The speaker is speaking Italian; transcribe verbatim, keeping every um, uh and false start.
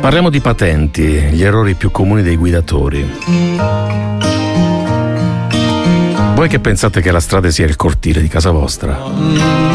Parliamo di patenti, gli errori più comuni dei guidatori. Voi che pensate che la strada sia il cortile di casa vostra?